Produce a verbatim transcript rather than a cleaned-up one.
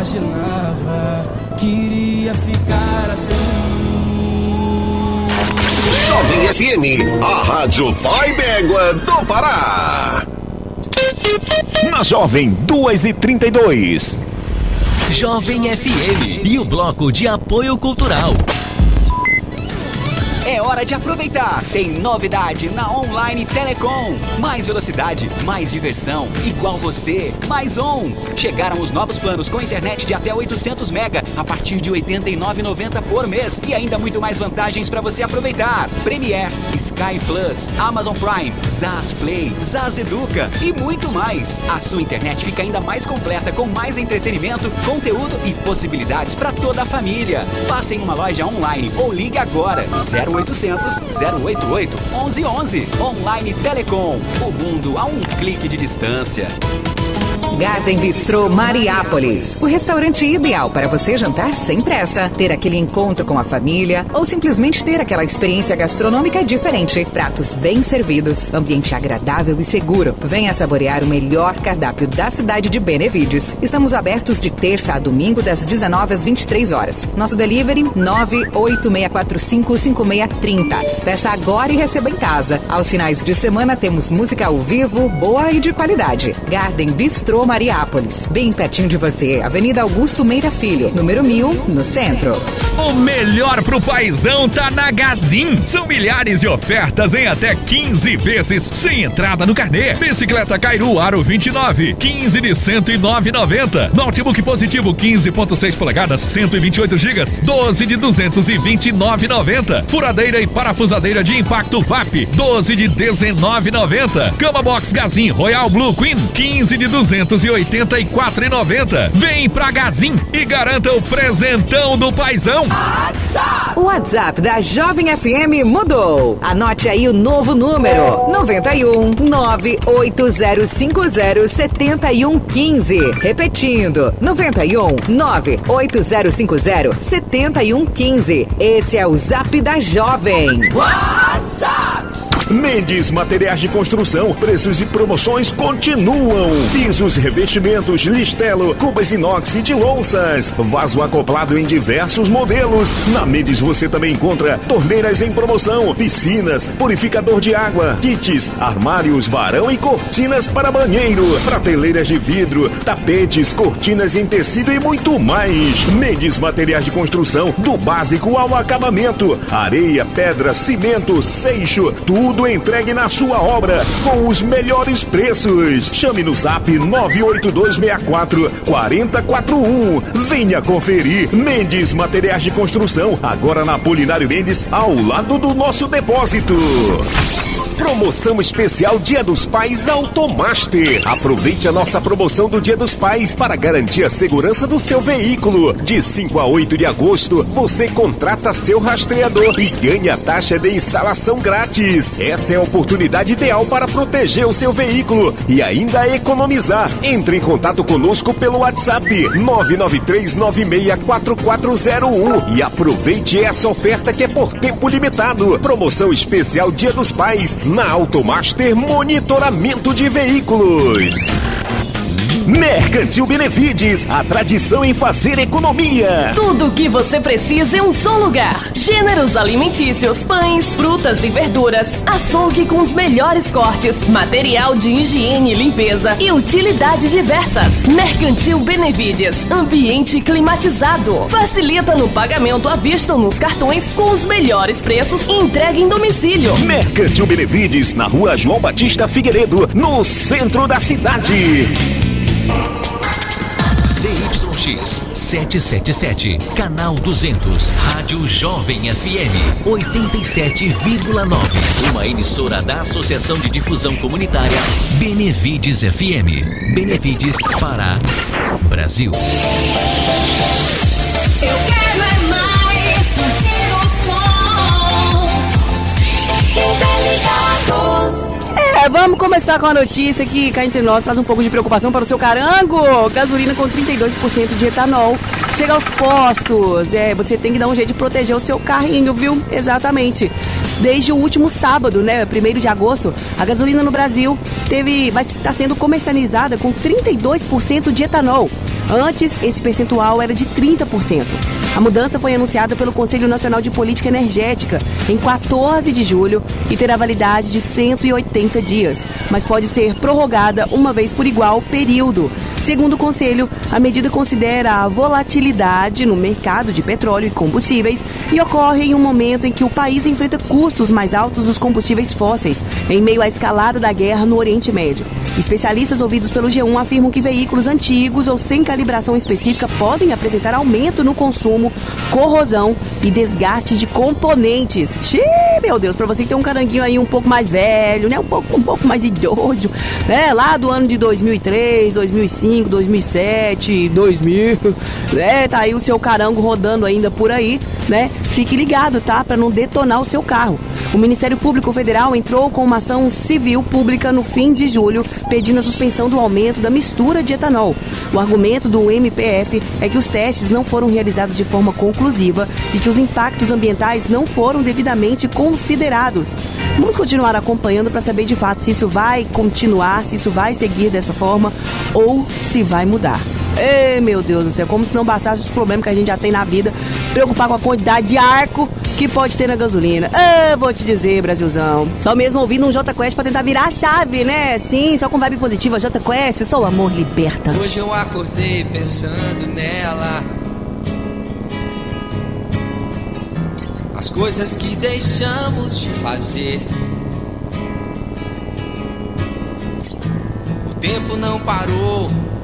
imaginava que iria ficar assim. Jovem F M, a rádio pai d'égua do Pará. Na Jovem, duas e trinta e dois. Jovem F M e o bloco de apoio cultural. É hora de aproveitar! Tem novidade na Online Telecom. Mais velocidade, mais diversão, igual você, mais on. Chegaram os novos planos com internet de até oitocentos mega a partir de oitenta e nove reais e noventa centavos por mês e ainda muito mais vantagens para você aproveitar. Premiere, Sky Plus, Amazon Prime, Zaz Play, Zaz Educa e muito mais. A sua internet fica ainda mais completa com mais entretenimento, conteúdo e possibilidades para toda a família. Passe em uma loja online ou ligue agora. zero oitocentos, zero oito oito, onze onze. Online Telecom. O mundo a um clique de distância. Garden Bistrô Mariápolis. O restaurante ideal para você jantar sem pressa, ter aquele encontro com a família ou simplesmente ter aquela experiência gastronômica diferente. Pratos bem servidos, ambiente agradável e seguro. Venha saborear o melhor cardápio da cidade de Benevides. Estamos abertos de terça a domingo das dezenove às vinte e três horas. Nosso delivery nove oito seis quatro cinco, cinco seis três zero. Peça agora e receba em casa. Aos finais de semana temos música ao vivo, boa e de qualidade. Garden Bistrô Mariápolis, bem pertinho de você, Avenida Augusto Meira Filho, número mil, no centro. O melhor pro paizão tá na Gazin. São milhares de ofertas em até quinze vezes, sem entrada no carnê. Bicicleta Kairu Aro vinte e nove, quinze de cento e nove reais e noventa centavos. Notebook Positivo quinze ponto seis polegadas, cento e vinte e oito gigas, doze de duzentos e vinte e nove reais e noventa centavos. Furadeira e parafusadeira de impacto V A P, doze de dezenove reais e noventa centavos. Cama Box Gazin Royal Blue Queen, quinze de duzentos e oitenta e quatro reais e noventa centavos. Vem pra Gazin e garanta o presentão do paizão. O WhatsApp da Jovem F M mudou. Anote aí o novo número: noventa e um, nove oito zero cinco zero, sete um um cinco. Repetindo, noventa e um, nove oito zero cinco zero, sete um um cinco. Esse é o Zap da Jovem. WhatsApp. Mendes Materiais de Construção, preços e promoções continuam. Pisos, revestimentos, listelo, cubas inox e de louças. Vaso acoplado em diversos modelos. Na Mendes você também encontra torneiras em promoção, piscinas, purificador de água, kits, armários, varão e cortinas para banheiro, prateleiras de vidro, tapetes, cortinas em tecido e muito mais. Mendes Materiais de Construção, do básico ao acabamento. Areia, pedra, cimento, seixo, tudo entregue na sua obra com os melhores preços. Chame no zap nove oito dois seis quatro, quatro zero quatro um. Venha conferir. Mendes Materiais de Construção, agora na Apolinário Mendes, ao lado do nosso depósito. Promoção especial Dia dos Pais Automaster. Aproveite a nossa promoção do Dia dos Pais para garantir a segurança do seu veículo. De cinco a oito de agosto, você contrata seu rastreador e ganha taxa de instalação grátis. Essa é a oportunidade ideal para proteger o seu veículo e ainda economizar. Entre em contato conosco pelo WhatsApp nove nove três nove seis quatro quatro zero um e aproveite essa oferta que é por tempo limitado. Promoção especial Dia dos Pais na Automaster Monitoramento de Veículos. Mercantil Benevides, a tradição em fazer economia. Tudo o que você precisa em um só lugar. Gêneros alimentícios, pães, frutas e verduras, açougue com os melhores cortes, material de higiene e limpeza e utilidades diversas. Mercantil Benevides, ambiente climatizado. Facilita no pagamento à vista ou nos cartões com os melhores preços e entrega em domicílio. Mercantil Benevides, na rua João Batista Figueiredo, no centro da cidade. Z Y X setecentos e setenta e sete, canal duzentos, Rádio Jovem F M oitenta e sete vírgula nove, uma emissora da Associação de Difusão Comunitária Benevides F M. Benevides, Pará, Brasil. Eu quero é mais curtir o som. Interligados. É, vamos começar com a notícia que cá entre nós traz um pouco de preocupação para o seu carango. Gasolina com trinta e dois por cento de etanol Chega aos postos, é, você tem que dar um jeito de proteger o seu carrinho, viu? Exatamente. Desde o último sábado, né, primeiro de agosto, a gasolina no Brasil teve, vai estar sendo comercializada com trinta e dois por cento de etanol. Antes, esse percentual era de trinta por cento. A mudança foi anunciada pelo Conselho Nacional de Política Energética em quatorze de julho e terá validade de cento e oitenta dias, mas pode ser prorrogada uma vez por igual período. Segundo o Conselho, a medida considera a volatilidade no mercado de petróleo e combustíveis e ocorre em um momento em que o país enfrenta custos mais altos dos combustíveis fósseis, em meio à escalada da guerra no Oriente Médio. Especialistas ouvidos pelo G um afirmam que veículos antigos ou sem calibração específica podem apresentar aumento no consumo, corrosão e desgaste de componentes. Xiii, meu Deus, pra você que tem um caranguinho aí um pouco mais velho, né, um pouco, um pouco mais idoso, né, lá do ano de dois mil e três, dois mil e cinco, dois mil e sete, dois mil, né, tá aí o seu carango rodando ainda por aí, né, fique ligado, tá, pra não detonar o seu carro. O Ministério Público Federal entrou com uma ação civil pública no fim de julho, pedindo a suspensão do aumento da mistura de etanol. O argumento do M P F é que os testes não foram realizados de forma conclusiva e que os impactos ambientais não foram devidamente considerados. Vamos continuar acompanhando para saber de fato se isso vai continuar, se isso vai seguir dessa forma ou se vai mudar. Ei, meu Deus do céu, como se não bastasse os problemas que a gente já tem na vida, preocupar com a quantidade de arco que pode ter na gasolina. Ah, vou te dizer, Brasilzão, só mesmo ouvindo um J Quest pra tentar virar a chave, né? Sim, só com vibe positiva, J Quest, só o amor liberta. Hoje eu acordei pensando nela, as coisas que deixamos de fazer. O tempo não parou